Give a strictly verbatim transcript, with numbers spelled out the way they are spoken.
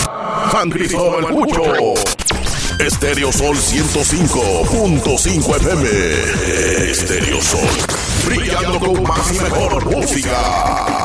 San Cristóbal Cucho. Estéreo Sol ciento cinco punto cinco F M. Estéreo Sol, brillando con más y mejor música.